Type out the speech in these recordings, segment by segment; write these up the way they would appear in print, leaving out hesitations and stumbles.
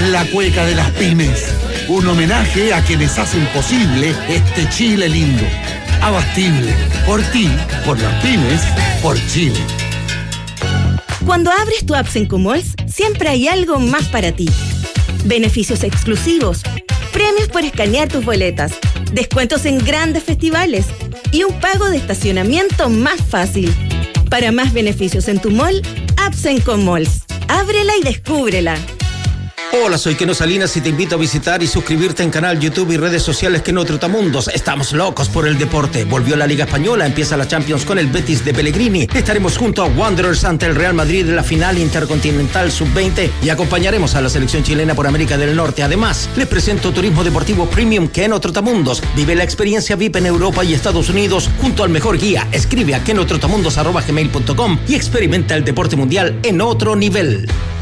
la cueca de las pymes. Un homenaje a quienes hacen posible este Chile lindo. Abastible. Por ti, por las pymes, por Chile. Cuando abres tu app Sencomalls, siempre hay algo más para ti. Beneficios exclusivos, premios por escanear tus boletas, descuentos en grandes festivales y un pago de estacionamiento más fácil. Para más beneficios en tu mall, app Sencomalls. Ábrela y descúbrela. Hola, soy Keno Salinas y te invito a visitar y suscribirte en canal YouTube y redes sociales Keno Trotamundos. Estamos locos por el deporte. Volvió la Liga Española, empieza la Champions con el Betis de Pellegrini. Estaremos junto a Wanderers ante el Real Madrid en la final intercontinental sub-20 y acompañaremos a la selección chilena por América del Norte. Además, les presento Turismo Deportivo Premium Keno Trotamundos. Vive la experiencia VIP en Europa y Estados Unidos junto al mejor guía. Escribe a kenotrotamundos@gmail.com y experimenta el deporte mundial en otro nivel.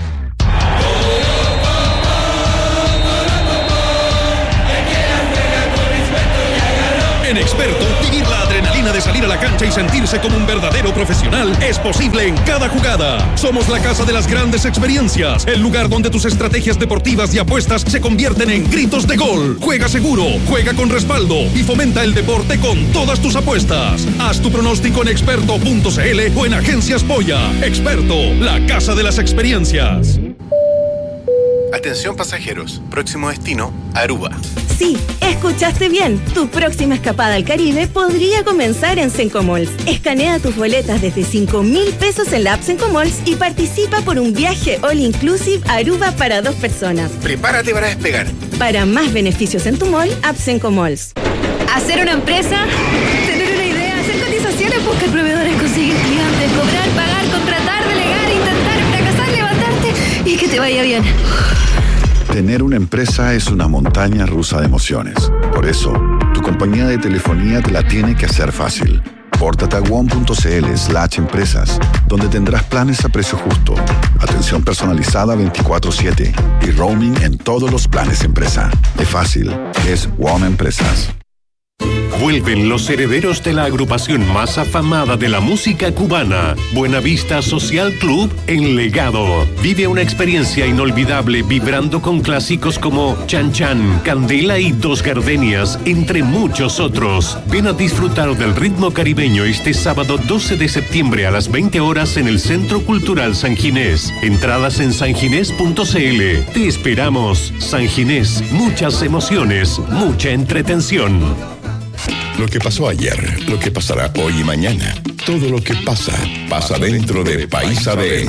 En Experto, vivir la adrenalina de salir a la cancha y sentirse como un verdadero profesional es posible en cada jugada. Somos la casa de las grandes experiencias, el lugar donde tus estrategias deportivas y apuestas se convierten en gritos de gol. Juega seguro, juega con respaldo y fomenta el deporte con todas tus apuestas. Haz tu pronóstico en experto.cl o en Agencias Polla. Experto, la casa de las experiencias. Atención pasajeros, próximo destino, Aruba. Sí, escuchaste bien. Tu próxima escapada al Caribe podría comenzar en Sencomalls. Escanea tus boletas desde 5,000 pesos en la app Sencomalls y participa por un viaje all inclusive a Aruba para 2 personas. Prepárate para despegar. Para más beneficios en tu mall, app Sencomalls. Hacer una empresa, tener una idea, hacer cotizaciones, buscar proveedores, conseguir clientes, cobrar, pagar, contratar, delegar, intentar, fracasar, levantarte y que te vaya bien. Tener una empresa es una montaña rusa de emociones. Por eso, tu compañía de telefonía te la tiene que hacer fácil. Pórtate a one.cl/empresas, donde tendrás planes a precio justo, atención personalizada 24/7 y roaming en todos los planes empresa. Es fácil, es One Empresas. Vuelven los herederos de la agrupación más afamada de la música cubana, Buenavista Social Club en Legado. Vive una experiencia inolvidable vibrando con clásicos como Chan Chan, Candela y Dos Gardenias, entre muchos otros. Ven a disfrutar del ritmo caribeño este sábado 12 de septiembre a las 20 horas en el Centro Cultural San Ginés. Entradas en sanginés.cl. Te esperamos. San Ginés, muchas emociones, mucha entretención. Lo que pasó ayer, lo que pasará hoy y mañana. Todo lo que pasa, pasa dentro de País ADN.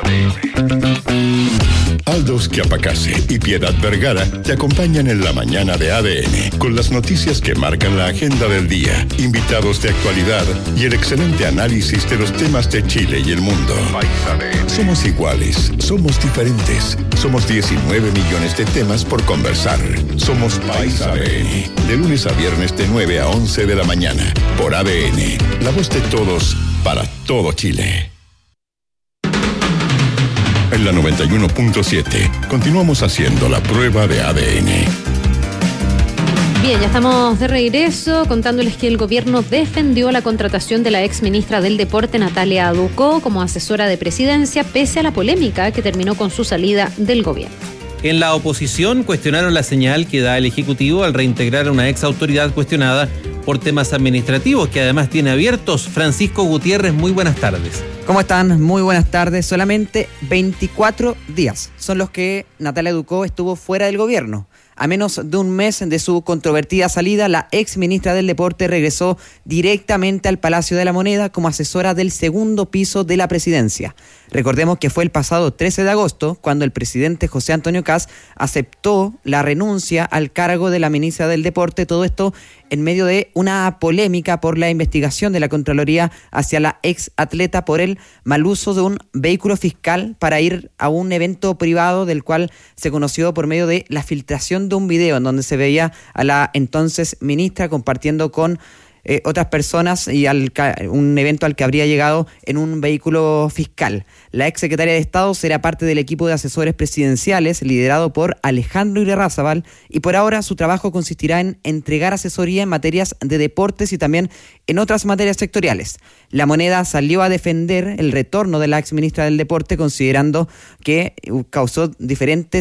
Aldos Chiapacase y Piedad Vergara te acompañan en la mañana de ADN con las noticias que marcan la agenda del día, invitados de actualidad y el excelente análisis de los temas de Chile y el mundo. Somos iguales, somos diferentes, somos 19 millones de temas por conversar. Somos País ADN, de lunes a viernes de 9 a 11 de la mañana, por ADN, la voz de todos para todo Chile. En la 91.7 continuamos haciendo la prueba de ADN. Bien, ya estamos de regreso contándoles que el gobierno defendió la contratación de la ex ministra del Deporte Natalia Ducó como asesora de presidencia pese a la polémica que terminó con su salida del gobierno. En la oposición cuestionaron la señal que da el Ejecutivo al reintegrar a una ex autoridad cuestionada por temas administrativos que además tiene abiertos. Francisco Gutiérrez, muy buenas tardes. ¿Cómo están? Muy buenas tardes. Solamente 24 días son los que Natalia Ducó estuvo fuera del gobierno. A menos de un mes de su controvertida salida, la ex ministra del Deporte regresó directamente al Palacio de la Moneda como asesora del segundo piso de la presidencia. Recordemos que fue el pasado 13 de agosto cuando el presidente José Antonio Kast aceptó la renuncia al cargo de la ministra del Deporte, todo esto en medio de una polémica por la investigación de la Contraloría hacia la ex atleta por el mal uso de un vehículo fiscal para ir a un evento privado del cual se conoció por medio de la filtración de un video en donde se veía a la entonces ministra compartiendo con otras personas y un evento al que habría llegado en un vehículo fiscal. La ex secretaria de Estado será parte del equipo de asesores presidenciales liderado por Alejandro Irarrázaval y por ahora su trabajo consistirá en entregar asesoría en materias de deportes y también en otras materias sectoriales. La Moneda salió a defender el retorno de la ex ministra del Deporte considerando que causó diferentes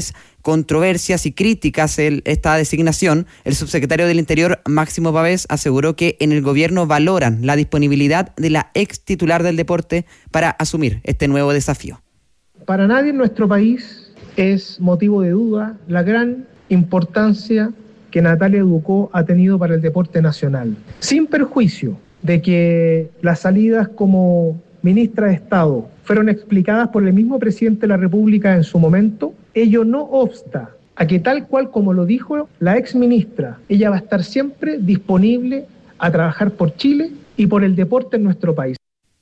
controversias y críticas esta designación, el subsecretario del Interior, Máximo Pavés, aseguró que en el gobierno valoran la disponibilidad de la ex titular del deporte para asumir este nuevo desafío. Para nadie en nuestro país es motivo de duda la gran importancia que Natalia Ducó ha tenido para el deporte nacional. Sin perjuicio de que las salidas como ministra de Estado fueron explicadas por el mismo presidente de la República en su momento, ello no obsta a que tal cual como lo dijo la ex ministra, ella va a estar siempre disponible a trabajar por Chile y por el deporte en nuestro país.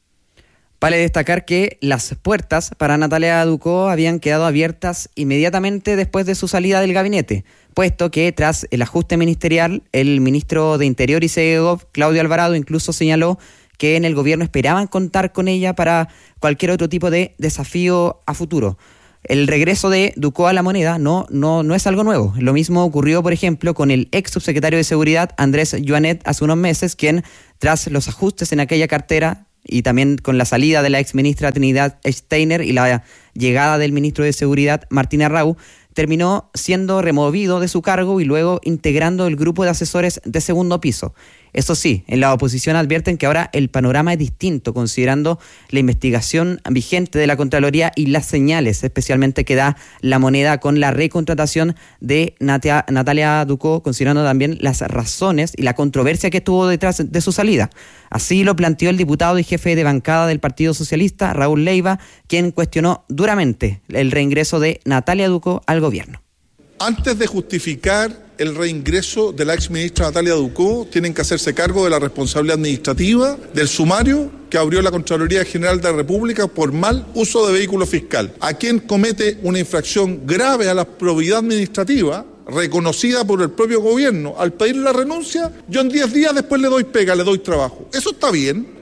Vale destacar que las puertas para Natalia Ducó habían quedado abiertas inmediatamente después de su salida del gabinete, puesto que tras el ajuste ministerial, el ministro de Interior y Segov, Claudio Alvarado, incluso señaló que en el gobierno esperaban contar con ella para cualquier otro tipo de desafío a futuro. El regreso de Ducó a la moneda no es algo nuevo. Lo mismo ocurrió, por ejemplo, con el ex subsecretario de Seguridad, Andrés Joanet, hace unos meses, quien, tras los ajustes en aquella cartera, y también con la salida de la exministra Trinidad Steiner y la llegada del ministro de Seguridad, Martín Arrau, terminó siendo removido de su cargo y luego integrando el grupo de asesores de segundo piso. Eso sí, en la oposición advierten que ahora el panorama es distinto, considerando la investigación vigente de la Contraloría y las señales, especialmente que da la moneda con la recontratación de Natalia Ducó, considerando también las razones y la controversia que estuvo detrás de su salida. Así lo planteó el diputado y jefe de bancada del Partido Socialista, Raúl Leiva, quien cuestionó duramente el reingreso de Natalia Ducó al gobierno. Antes de justificar el reingreso de la exministra Natalia Ducó, tienen que hacerse cargo de la responsabilidad administrativa del sumario que abrió la Contraloría General de la República por mal uso de vehículo fiscal. A quien comete una infracción grave a la probidad administrativa, reconocida por el propio gobierno, al pedir la renuncia, yo en 10 días después le doy pega, le doy trabajo. ¿Eso está bien?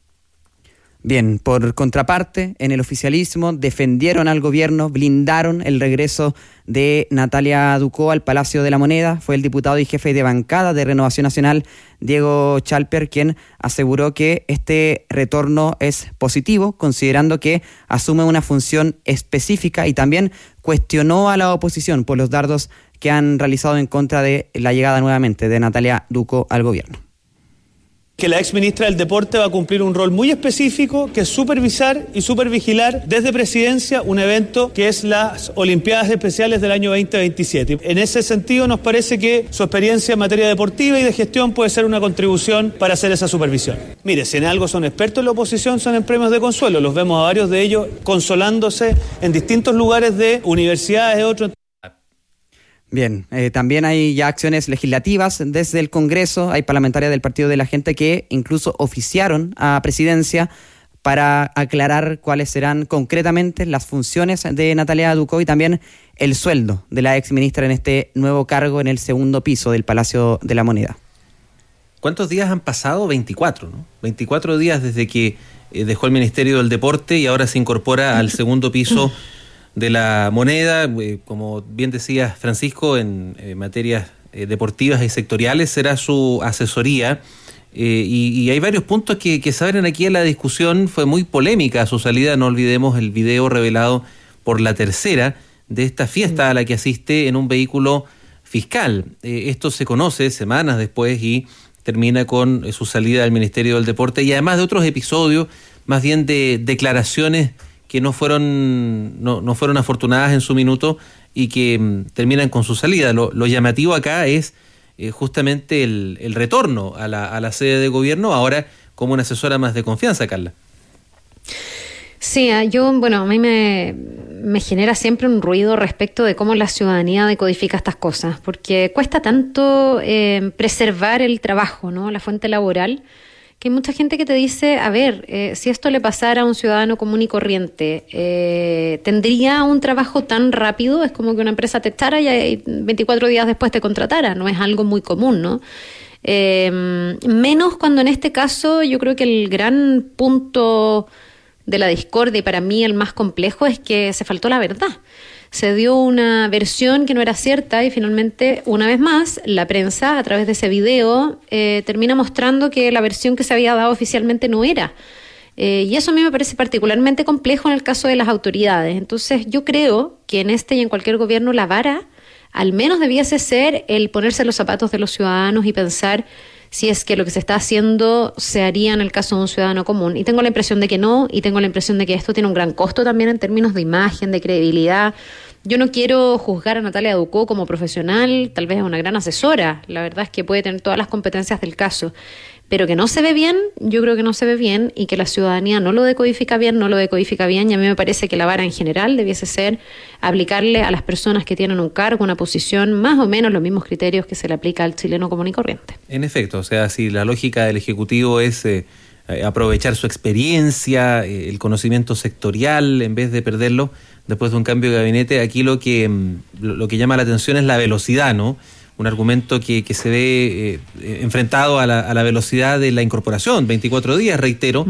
Bien, por contraparte, en el oficialismo defendieron al gobierno, blindaron el regreso de Natalia Ducó al Palacio de la Moneda. Fue el diputado y jefe de bancada de Renovación Nacional, Diego Chalper, quien aseguró que este retorno es positivo, considerando que asume una función específica, y también cuestionó a la oposición por los dardos que han realizado en contra de la llegada nuevamente de Natalia Ducó al gobierno. Que la exministra del Deporte va a cumplir un rol muy específico, que es supervisar y supervigilar desde Presidencia un evento que es las Olimpiadas Especiales del año 2027. En ese sentido, nos parece que su experiencia en materia deportiva y de gestión puede ser una contribución para hacer esa supervisión. Mire, si en algo son expertos en la oposición, son en premios de consuelo. Los vemos a varios de ellos consolándose en distintos lugares de universidades, de otros. Bien, también hay ya acciones legislativas desde el Congreso. Hay parlamentarias del Partido de la Gente que incluso oficiaron a Presidencia para aclarar cuáles serán concretamente las funciones de Natalia Ducó y también el sueldo de la exministra en este nuevo cargo en el segundo piso del Palacio de la Moneda. ¿Cuántos días han pasado? 24, ¿no? 24 días desde que dejó el Ministerio del Deporte y ahora se incorpora al segundo piso de la Moneda. Como bien decía Francisco, en materias deportivas y sectoriales será su asesoría, y hay varios puntos que se abren aquí en la discusión. Fue muy polémica su salida, no olvidemos el video revelado por La Tercera de esta fiesta a la que asiste en un vehículo fiscal. Esto se conoce semanas después y termina con su salida del Ministerio del Deporte, y además de otros episodios, más bien de declaraciones que no fueron afortunadas en su minuto y que terminan con su salida. Lo llamativo acá es justamente el retorno a la sede de gobierno, ahora como una asesora más de confianza, Carla. Sí, a mí me genera siempre un ruido respecto de cómo la ciudadanía decodifica estas cosas, porque cuesta tanto preservar el trabajo, ¿no? La fuente laboral, que hay mucha gente que te dice, a ver, si esto le pasara a un ciudadano común y corriente, ¿tendría un trabajo tan rápido? Es como que una empresa te echara y 24 días después te contratara, no es algo muy común, ¿no? Menos cuando en este caso yo creo que el gran punto de la discordia, y para mí el más complejo, es que se faltó la verdad. Se dio una versión que no era cierta y finalmente, una vez más, la prensa, a través de ese video, termina mostrando que la versión que se había dado oficialmente no era Y eso a mí me parece particularmente complejo en el caso de las autoridades. Entonces yo creo que en este y en cualquier gobierno la vara al menos debiese ser el ponerse los zapatos de los ciudadanos y pensar si es que lo que se está haciendo se haría en el caso de un ciudadano común. Y tengo la impresión de que no, y tengo la impresión de que esto tiene un gran costo también en términos de imagen, de credibilidad. Yo no quiero juzgar a Natalia Ducó como profesional, tal vez es una gran asesora, la verdad es que puede tener todas las competencias del caso, pero que no se ve bien, yo creo que no se ve bien, y que la ciudadanía no lo decodifica bien, y a mí me parece que la vara en general debiese ser aplicarle a las personas que tienen un cargo, una posición, más o menos los mismos criterios que se le aplica al chileno común y corriente. En efecto, o sea, si la lógica del Ejecutivo es aprovechar su experiencia, el conocimiento sectorial, en vez de perderlo después de un cambio de gabinete, aquí lo que llama la atención es la velocidad, ¿no? Un argumento que se ve enfrentado a la velocidad de la incorporación, 24 días, reitero,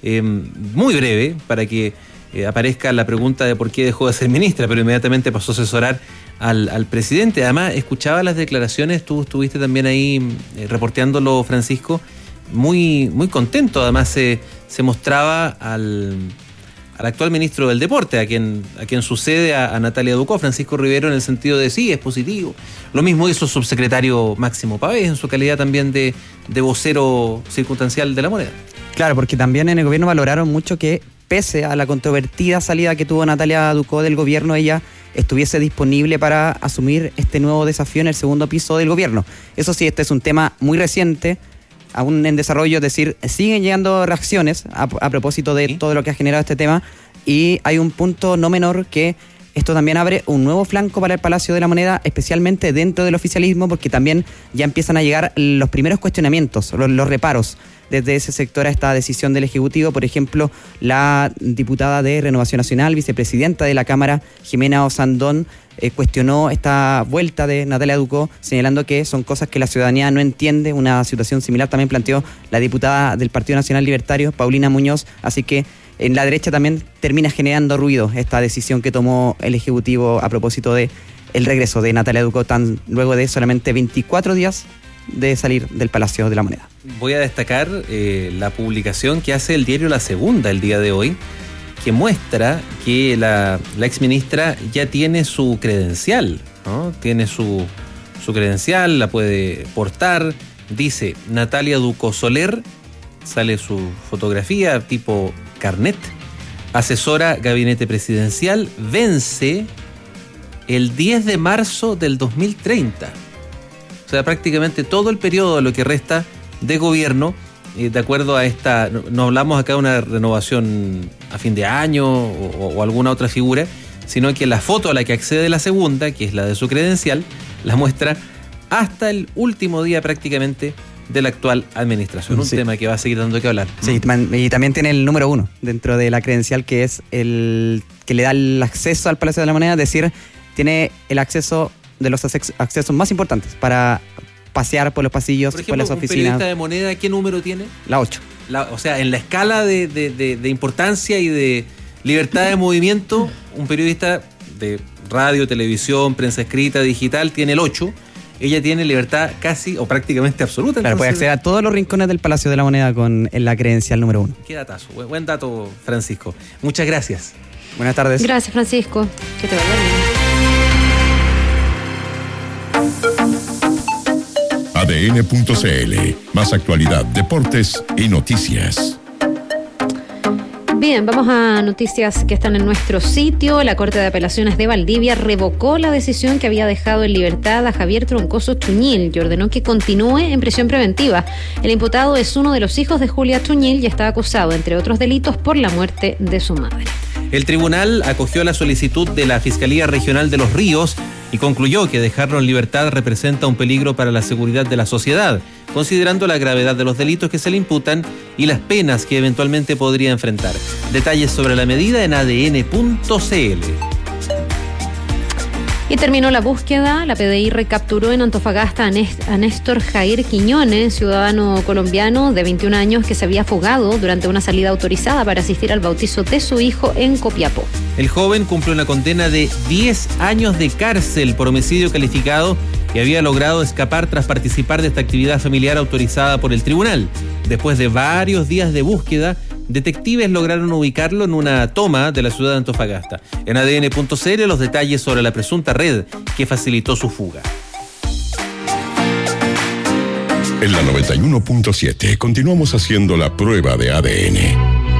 muy breve, para que aparezca la pregunta de por qué dejó de ser ministra, pero inmediatamente pasó a asesorar al presidente. Además, escuchaba las declaraciones, tú estuviste también ahí reporteándolo, Francisco, muy, muy contento. Además, se mostraba al actual ministro del Deporte, a quien sucede a Natalia Ducó, Francisco Rivero, en el sentido de sí, es positivo. Lo mismo hizo subsecretario Máximo Pavés, en su calidad también de vocero circunstancial de La Moneda. Claro, porque también en el gobierno valoraron mucho que, pese a la controvertida salida que tuvo Natalia Ducó del gobierno, ella estuviese disponible para asumir este nuevo desafío en el segundo piso del gobierno. Eso sí, este es un tema muy reciente, aún en desarrollo, es decir, siguen llegando reacciones a propósito de todo lo que ha generado este tema, y hay un punto no menor, que esto también abre un nuevo flanco para el Palacio de la Moneda, especialmente dentro del oficialismo, porque también ya empiezan a llegar los primeros cuestionamientos, los reparos desde ese sector a esta decisión del Ejecutivo. Por ejemplo, la diputada de Renovación Nacional, vicepresidenta de la Cámara, Jimena Osandón, cuestionó esta vuelta de Natalia Ducó, señalando que son cosas que la ciudadanía no entiende. Una situación similar también planteó la diputada del Partido Nacional Libertario, Paulina Muñoz. Así que en la derecha también termina generando ruido esta decisión que tomó el Ejecutivo a propósito de el regreso de Natalia Ducó luego de solamente 24 días de salir del Palacio de la Moneda. Voy a destacar la publicación que hace el diario La Segunda el día de hoy, que muestra que la exministra ya tiene su credencial, ¿no? Tiene su credencial, la puede portar, dice Natalia Ducó Soler, sale su fotografía tipo carnet, asesora gabinete presidencial, vence el 10 de marzo del 2030. O sea, prácticamente todo el periodo de lo que resta de gobierno, de acuerdo a esta, no hablamos acá de una renovación a fin de año o alguna otra figura, sino que la foto a la que accede La Segunda, que es la de su credencial, la muestra hasta el último día prácticamente de la actual administración. Un tema que va a seguir dando que hablar. Sí, y también tiene el número 1 dentro de la credencial, que es el que le da el acceso al Palacio de la Moneda, es decir, tiene el acceso de los accesos más importantes para pasear por los pasillos, por las oficinas. Un periodista de Moneda, ¿qué número tiene? La 8. O sea, en la escala de importancia y de libertad de movimiento, un periodista de radio, televisión, prensa escrita, digital, tiene el 8. Ella tiene libertad casi o prácticamente absoluta. Claro, puede acceder a todos los rincones del Palacio de la Moneda con la credencial número 1. Qué datazo, buen dato, Francisco. Muchas gracias. Buenas tardes. Gracias, Francisco. Que te vaya bien. bien. ADN.cl. Más actualidad, deportes y noticias. Bien, vamos a noticias que están en nuestro sitio. La Corte de Apelaciones de Valdivia revocó la decisión que había dejado en libertad a Javier Troncoso Chuñil y ordenó que continúe en prisión preventiva. El imputado es uno de los hijos de Julia Chuñil y está acusado, entre otros delitos, por la muerte de su madre. El tribunal acogió la solicitud de la Fiscalía Regional de Los Ríos y concluyó que dejarlo en libertad representa un peligro para la seguridad de la sociedad, considerando la gravedad de los delitos que se le imputan y las penas que eventualmente podría enfrentar. Detalles sobre la medida en adn.cl. Y terminó la búsqueda. La PDI recapturó en Antofagasta a Néstor Jair Quiñones, ciudadano colombiano de 21 años que se había fugado durante una salida autorizada para asistir al bautizo de su hijo en Copiapó. El joven cumple una condena de 10 años de cárcel por homicidio calificado y había logrado escapar tras participar de esta actividad familiar autorizada por el tribunal. Después de varios días de búsqueda, detectives lograron ubicarlo en una toma de la ciudad de Antofagasta. En ADN.cl los detalles sobre la presunta red que facilitó su fuga. En la 91.7 continuamos haciendo la prueba de ADN.